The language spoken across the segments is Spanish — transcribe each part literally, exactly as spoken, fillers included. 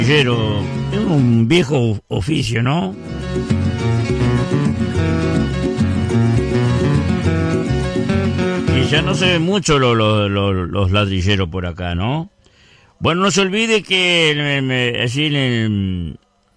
Pero es un viejo oficio, ¿no? Y ya no se ven mucho lo, lo, lo, los ladrilleros por acá, ¿no? Bueno, no se olvide que el, allí en el,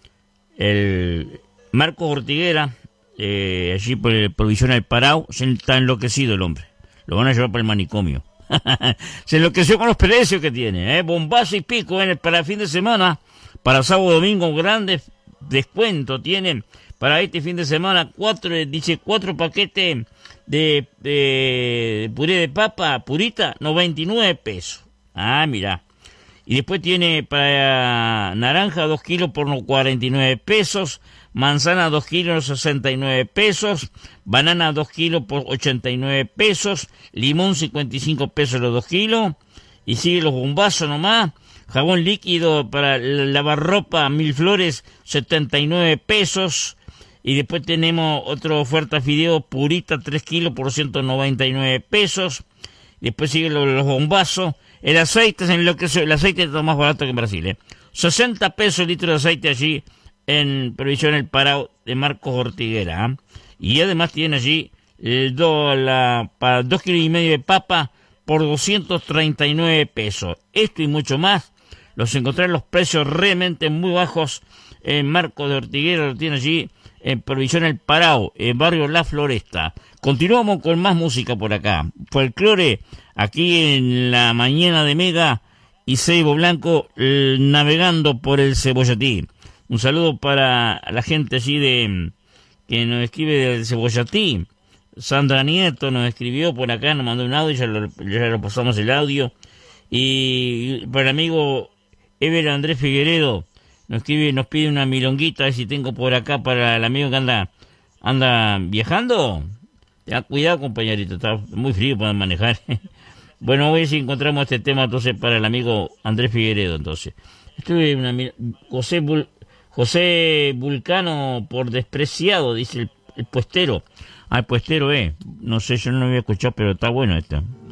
el Marcos Ortiguera, eh, allí por el Provisional Parao, se está enloquecido el hombre. Lo van a llevar para el manicomio. Se enloqueció con los precios que tiene, ¿eh? Bombazo y pico, ¿eh? Para el fin de semana, para sábado y domingo, grandes descuentos tienen para este fin de semana. Cuatro, dice, cuatro paquetes de, de, de puré de papa purita, noventa y nueve pesos. Ah, mira. Y después tiene para naranja dos kilos por cuarenta y nueve pesos, manzana dos kilos sesenta y nueve pesos, banana dos kilos por ochenta y nueve pesos, limón cincuenta y cinco pesos los dos kilos, y sigue los bombazos nomás, jabón líquido para lavar ropa mil flores setenta y nueve pesos, y después tenemos otra oferta fideo purita tres kilos por ciento noventa y nueve pesos, después siguen los, los bombazos. El aceite es en lo que el aceite está más barato que en Brasil, ¿eh? sesenta pesos el litro de aceite allí en Provisional Parao de Marcos Ortiguera, ¿eh? Y además tiene allí el do, la, para dos kilos y medio de papa por doscientos treinta y nueve pesos. Esto y mucho más los encontré en los precios realmente muy bajos en Marcos de Ortiguera. Lo tiene allí en Provisional Parao, en barrio La Floresta. Continuamos con más música por acá. Folclore aquí en la mañana de Mega y Seibo Blanco, eh, navegando por el Cebollatí. Un saludo para la gente allí de que nos escribe del Cebollatí. Sandra Nieto nos escribió por acá, nos mandó un audio, ya lo, ya lo pasamos el audio. Y para el amigo Ever Andrés Figueredo nos escribe, nos pide una milonguita, a ver si tengo por acá para el amigo que anda anda viajando. Ya, cuidado, compañerito, está muy frío para manejar. Bueno, voy a ver si encontramos este tema entonces para el amigo Andrés Figueredo. Entonces, estoy una José Bul, José Vulcano por despreciado, dice el, el puestero. Ah, el puestero, eh. No sé, yo no lo había escuchado, pero está bueno esto.